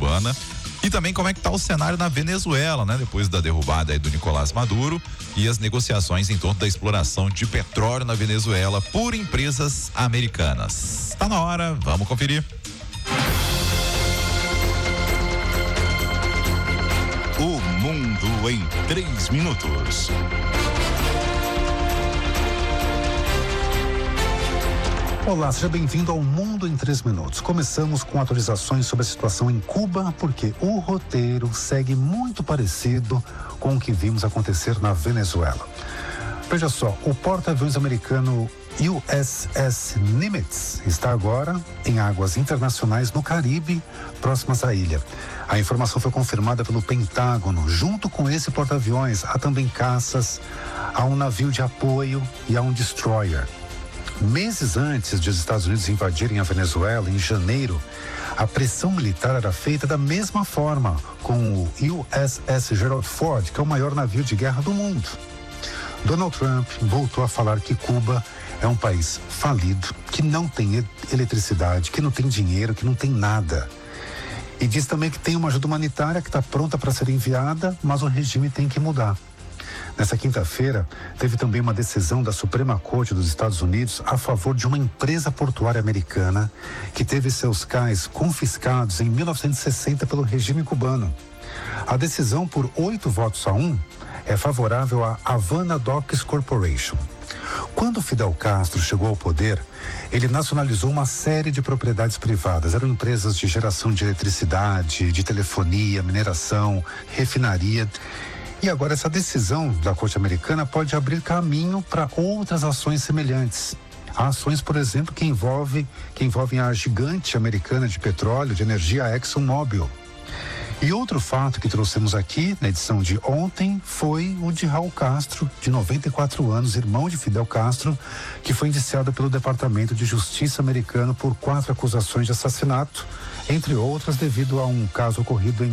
cubana. E também como é que está o cenário na Venezuela, né? Depois da derrubada aí do Nicolás Maduro e as negociações em torno da exploração de petróleo na Venezuela por empresas americanas. Tá na hora, vamos conferir. O Mundo em 3 minutos. Olá, seja bem-vindo ao Mundo em 3 minutos. Começamos com atualizações sobre a situação em Cuba, porque o roteiro segue muito parecido com o que vimos acontecer na Venezuela. Veja só, o porta-aviões americano USS Nimitz está agora em águas internacionais no Caribe, próximas à ilha. A informação foi confirmada pelo Pentágono. Junto com esse porta-aviões, há também caças, há um navio de apoio e há um destroyer. Meses antes de os Estados Unidos invadirem a Venezuela, em janeiro, a pressão militar era feita da mesma forma com o USS Gerald Ford, que é o maior navio de guerra do mundo. Donald Trump voltou a falar que Cuba é um país falido, que não tem eletricidade, que não tem dinheiro, que não tem nada. E diz também que tem uma ajuda humanitária que está pronta para ser enviada, mas o regime tem que mudar. Nessa quinta-feira, teve também uma decisão da Suprema Corte dos Estados Unidos a favor de uma empresa portuária americana que teve seus cais confiscados em 1960 pelo regime cubano. A decisão, por 8 votos a 1, é favorável à Havana Docks Corporation. Quando Fidel Castro chegou ao poder, ele nacionalizou uma série de propriedades privadas. Eram empresas de geração de eletricidade, de telefonia, mineração, refinaria. E agora essa decisão da Corte Americana pode abrir caminho para outras ações semelhantes. Há ações, por exemplo, que envolvem a gigante americana de petróleo, de energia, a ExxonMobil. E outro fato que trouxemos aqui na edição de ontem foi o de Raul Castro, de 94 anos, irmão de Fidel Castro, que foi indiciado pelo Departamento de Justiça americano por 4 acusações de assassinato, entre outras devido a um caso ocorrido em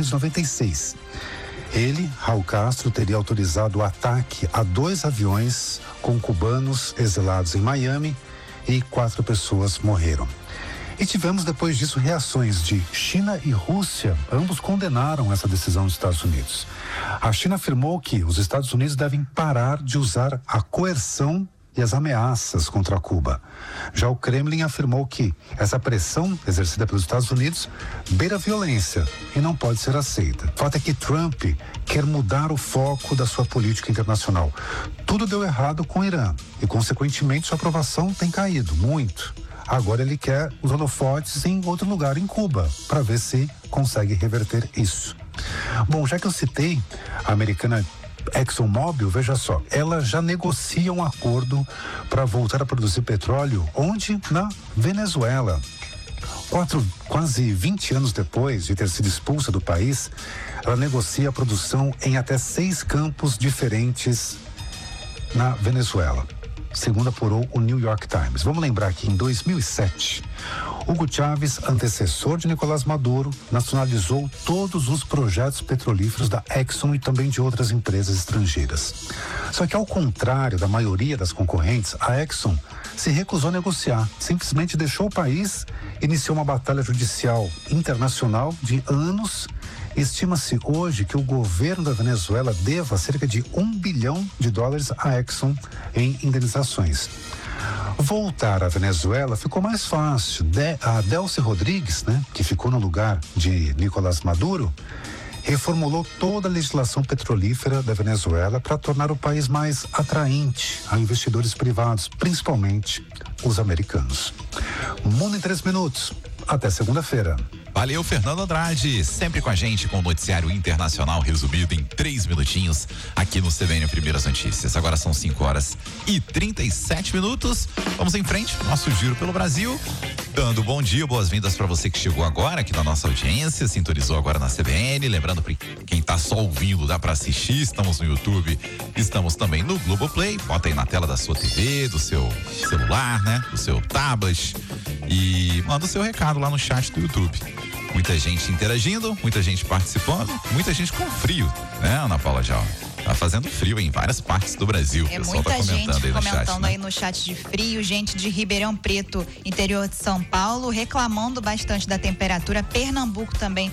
1996. Ele, Raul Castro, teria autorizado o ataque a 2 aviões com cubanos exilados em Miami e 4 pessoas morreram. E tivemos depois disso reações de China e Rússia, ambos condenaram essa decisão dos Estados Unidos. A China afirmou que os Estados Unidos devem parar de usar a coerção e as ameaças contra Cuba. Já o Kremlin afirmou que essa pressão exercida pelos Estados Unidos beira a violência e não pode ser aceita. O fato é que Trump quer mudar o foco da sua política internacional. Tudo deu errado com o Irã e, consequentemente, sua aprovação tem caído muito. Agora ele quer os holofotes em outro lugar, em Cuba, para ver se consegue reverter isso. Bom, já que eu citei a americana ExxonMobil, veja só, ela já negocia um acordo para voltar a produzir petróleo, onde? Na Venezuela. Quase 20 anos depois de ter sido expulsa do país, ela negocia a produção em até 6 campos diferentes na Venezuela, segundo apurou o New York Times. Vamos lembrar que em 2007, Hugo Chávez, antecessor de Nicolás Maduro, nacionalizou todos os projetos petrolíferos da Exxon e também de outras empresas estrangeiras. Só que, ao contrário da maioria das concorrentes, a Exxon se recusou a negociar, simplesmente deixou o país, iniciou uma batalha judicial internacional de anos. Estima-se hoje que o governo da Venezuela deva cerca de $1 bilhão à Exxon em indenizações. Voltar à Venezuela ficou mais fácil. A Delcy Rodrigues, que ficou no lugar de Nicolás Maduro, reformulou toda a legislação petrolífera da Venezuela para tornar o país mais atraente a investidores privados, principalmente os americanos. Mundo em 3 minutos. Até segunda-feira. Valeu, Fernando Andrade, sempre com a gente com o noticiário internacional resumido em 3 minutinhos aqui no CBN Primeiras Notícias. Agora são 5h37. Vamos em frente, nosso giro pelo Brasil. Dando bom dia, boas-vindas para você que chegou agora aqui na nossa audiência, sintonizou agora na CBN. Lembrando para quem tá só ouvindo, dá para assistir, estamos no YouTube, estamos também no Globoplay. Bota aí na tela da sua TV, do seu celular, do seu tablet, e manda o seu recado lá no chat do YouTube. Muita gente interagindo, muita gente participando, muita gente com frio, Ana Paula Jal? Tá fazendo frio em várias partes do Brasil. É, o pessoal muita tá comentando gente aí no comentando chat, aí no chat de frio, gente de Ribeirão Preto, interior de São Paulo, reclamando bastante da temperatura. Pernambuco também